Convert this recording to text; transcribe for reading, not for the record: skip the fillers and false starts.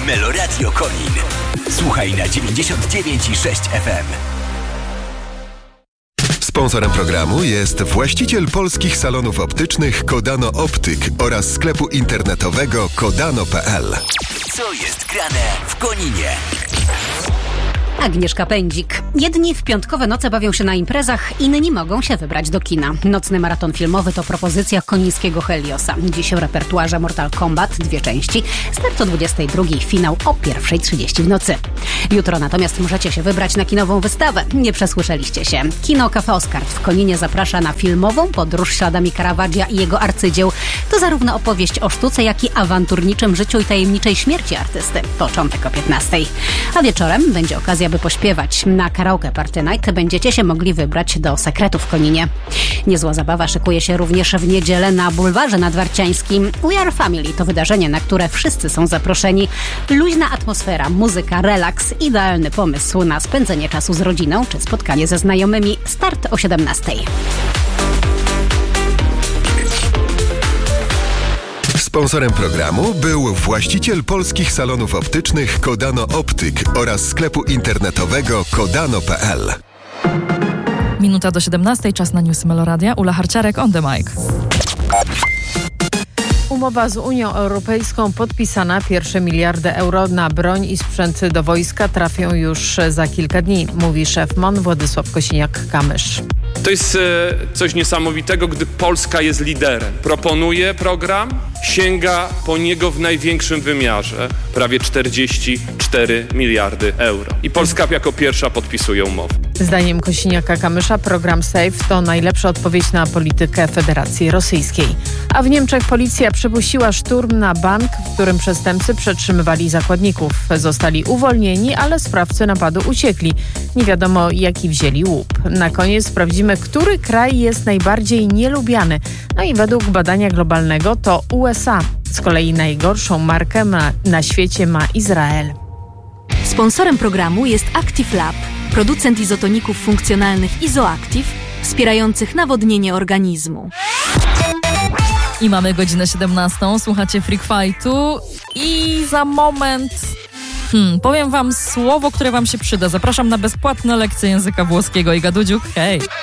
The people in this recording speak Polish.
Meloradio Konin. Słuchaj na 99,6 FM. Sponsorem programu jest właściciel polskich salonów optycznych Kodano Optyk oraz sklepu internetowego kodano.pl. Co jest grane w Koninie? Agnieszka Pędzik. Jedni w piątkowe noce bawią się na imprezach, inni mogą się wybrać do kina. Nocny maraton filmowy to propozycja konińskiego Heliosa. Dziś w repertuarze Mortal Kombat 2 części. Start o 22, finał o 1:30 w nocy. Jutro natomiast możecie się wybrać na kinową wystawę. Nie przesłyszeliście się. Kino Cafe Oscart w Koninie zaprasza na filmową podróż śladami Caravaggia i jego arcydzieł. To zarówno opowieść o sztuce, jak i awanturniczym życiu i tajemniczej śmierci artysty. Początek o 15:00. A wieczorem będzie okazja, by pośpiewać. Na karaoke Party Night będziecie się mogli wybrać do Sekretu w Koninie. Niezła zabawa szykuje się również w niedzielę na Bulwarze Nadwarciańskim. We Are Family to wydarzenie, na które wszyscy są zaproszeni. Luźna atmosfera, muzyka, relaks, idealny pomysł na spędzenie czasu z rodziną czy spotkanie ze znajomymi. Start o 17:00. Sponsorem programu był właściciel polskich salonów optycznych Kodano Optyk oraz sklepu internetowego kodano.pl. Minuta do 17:00, czas na newsy Meloradia. Ula Harciarek on the mic. Umowa z Unią Europejską podpisana. Pierwsze miliardy euro na broń i sprzęt do wojska trafią już za kilka dni, mówi szef MON Władysław Kosiniak-Kamysz. To jest coś niesamowitego, gdy Polska jest liderem. Proponuje program, sięga po niego w największym wymiarze, prawie 44 miliardy euro. I Polska jako pierwsza podpisuje umowę. Zdaniem Kosiniaka-Kamysza program SAFE to najlepsza odpowiedź na politykę Federacji Rosyjskiej. A w Niemczech policja przypuściła szturm na bank, w którym przestępcy przetrzymywali zakładników. Zostali uwolnieni, ale sprawcy napadu uciekli. Nie wiadomo, jaki wzięli łup. Na koniec sprawdzimy, który kraj jest najbardziej nielubiany. No i według badania globalnego to USA. Z kolei najgorszą markę na świecie ma Izrael. Sponsorem programu jest Active Lab, producent izotoników funkcjonalnych Izoactive, wspierających nawodnienie organizmu. I mamy godzinę 17:00, słuchacie Freak Fightu i za moment powiem wam słowo, które wam się przyda. Zapraszam na bezpłatne lekcje języka włoskiego. Iga Dudziuk, hej!